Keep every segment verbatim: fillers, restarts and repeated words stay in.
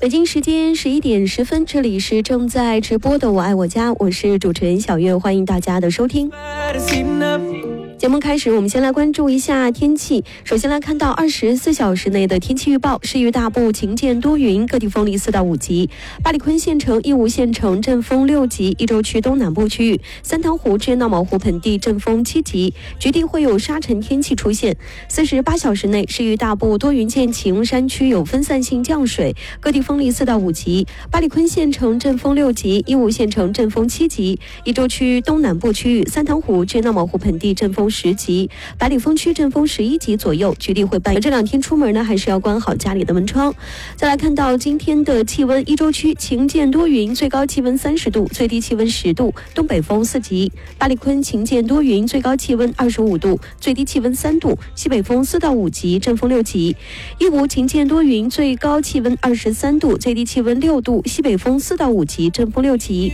北京时间十一点十分，这里是正在直播的《我爱我家》，我是主持人小月，欢迎大家的收听。节目开始，我们先来关注一下天气。首先来看到二十四小时内的天气预报：市域大部晴间多云，各地风力四到五级；八里坤县城、义乌县城阵风六级；益州区东南部区域、三塘湖至闹毛湖盆地阵风七级，局地会有沙尘天气出现。四十八小时内，市域大部多云见晴，山区有分散性降水，各地风力四到五级；八里坤县城阵风六级，义乌县城阵风七级；益州区东南部区域、三塘湖至闹毛湖盆地阵风十级，百里风区阵风十一级左右，局地会伴。这两天出门呢，还是要关好家里的门窗。再来看到今天的气温，益州区晴间多云，最高气温三十度，最低气温十度，东北风四级；八里坤晴间多云，最高气温二十五度，最低气温三度，西北风四到五级，阵风六级；义乌晴间多云，最高气温二十三度，最低气温六度，西北风四到五级，阵风六级。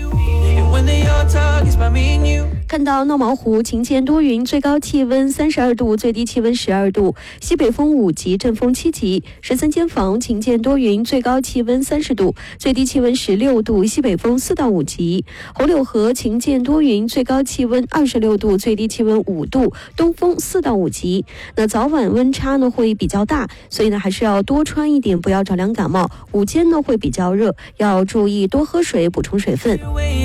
看到闹毛湖晴间多云，最高气温三十二度，最低气温十二度，西北风五级，阵风七级；十三间房晴间多云，最高气温三十度，最低气温十六度，西北风四到五级；红柳河晴间多云，最高气温二十六度，最低气温五度，东风四到五级。那早晚温差呢会比较大，所以呢还是要多穿一点，不要着凉感冒。午间呢会比较热，要注意多喝水，补充水分。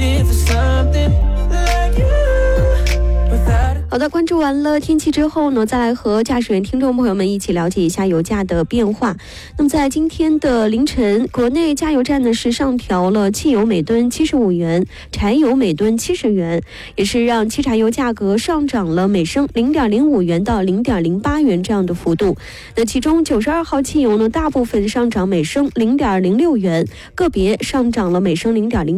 好的，关注完了天气之后呢，再来和驾驶员听众朋友们一起了解一下油价的变化。那么在今天的凌晨，国内加油站呢是上调了汽油每吨七十五元，柴油每吨七十元，也是让汽柴油价格上涨了每升零点零五元到零点零八元这样的幅度。那其中九十二号汽油呢，大部分上涨每升零点零六元，个别上涨了每升零点零